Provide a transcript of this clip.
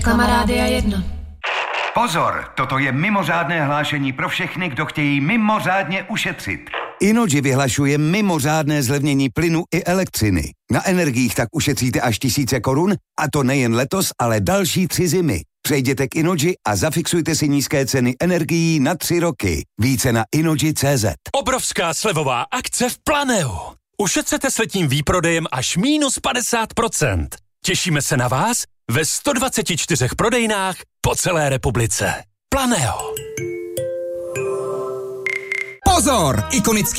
Kamarádia 1. Pozor, toto je mimořádné hlášení pro všechny, kdo chtějí mimořádně ušetřit. Innogy vyhlašuje mimořádné zlevnění plynu i elektřiny. Na energiích tak ušetříte až 1000 korun, a to nejen letos, ale další 3 zimy. Přejděte k Innogy a zafixujte si nízké ceny energií na 3 roky. Více na innogy.cz. Obrovská slevová akce v Planeu. Ušetřete s letním výprodejem až -50%. Těšíme se na vás ve 124 prodejnách po celé republice. Planeo. Pozor! Ikonický